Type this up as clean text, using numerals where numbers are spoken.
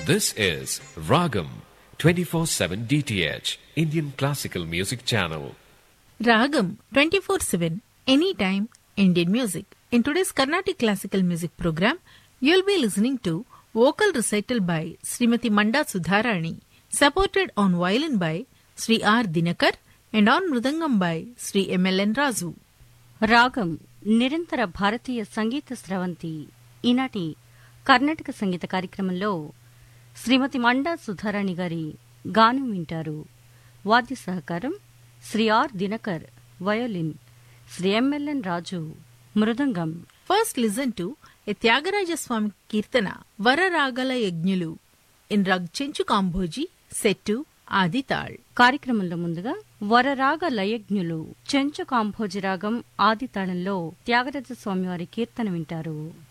This is Ragam 24/7 DTH Indian Classical Music Channel. Ragam 24/7 anytime Indian music. In today's Carnatic Classical Music program, you'll be listening to vocal recital by Srimati Manda Sudharani, supported on violin by Sri R. Dinakar and on mridangam by Sri M.L.N. Raju. రాగం నిరంతర భారతీయ సంగీత స్రవంతి. ఈనాటి కర్ణాటక సంగీత కార్యక్రమంలో శ్రీమతి మండా సుధారాణి గారి గానం వింటారు. వాద్య సహకారం Shri are Dinakar violin, Shri MLN Raju mridangam. First listen to a Tyagaraja Swami Kirtana Vararagala Yajñulu in Rag Chenchu Kamboji set to ఆదితాళ్. కార్యక్రమంలో ముందుగా వరరాగ లయజ్ఞులు చెంచు కాంభోజి రాగం ఆదితాళంలో త్యాగరాజ స్వామివారి కీర్తన వింటారు.